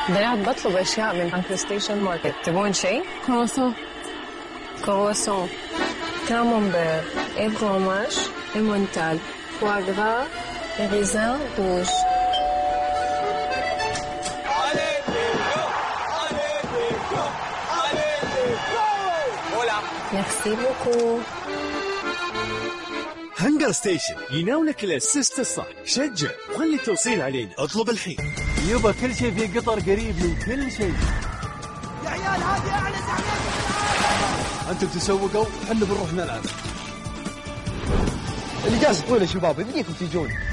بنات بطلب أشياء من هانكر ستيشن ماركت. تبون شيء؟ كرواسون كامونبير إبغوماش إمونتال فواغرا ريزان روج. Merci beaucoup. هانجر ستيشن يناولك الاسيست الصح. شجع وخلي التوصيل علينا. اطلب الحين. يبا كل شيء في قطر قريب من كل شيء. يا عيال هذه اعلى زحمه. انتم تسوقوا احنا بنروح نلعب. الاجازه طويله شباب يمديكم تجون.